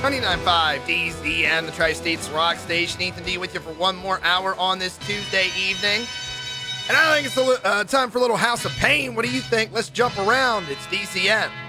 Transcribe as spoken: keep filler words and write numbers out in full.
ninety-nine point five D Z N, the Tri-States Rock Station. Ethan D with you for one more hour on this Tuesday evening. And I think it's a, li- uh, time for a little House of Pain. What do you think? Let's jump around. It's D C N.